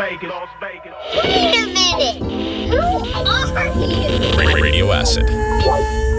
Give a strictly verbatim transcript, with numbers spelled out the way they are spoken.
Wait a minute! Who are you? Radio Acid.